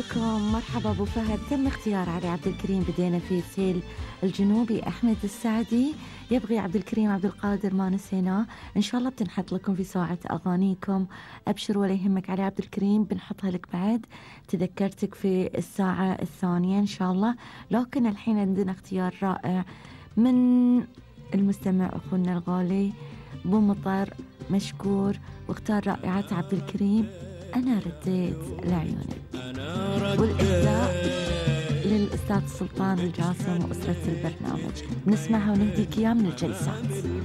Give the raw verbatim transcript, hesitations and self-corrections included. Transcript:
كم مرحبا ابو فهد. تم اختيار علي عبد الكريم، بدينا في سيل الجنوبي احمد السعدي، يبغي عبد الكريم عبد القادر ما نسيناه. ان شاء الله بتنحط لكم في ساعة اغانيكم، ابشر ولا يهمك. علي عبد الكريم بنحطها لك بعد، تذكرتك في الساعة الثانية ان شاء الله. لكن الحين عندنا اختيار رائع من المستمع اخونا الغالي بو مطر، مشكور، واختار رائعة عبد الكريم أنا رديت لعيوني. والإهداء للأستاذ سلطان الجاسم وأسرة البرنامج، بنسمعها ونهديك إياه من الجلسات.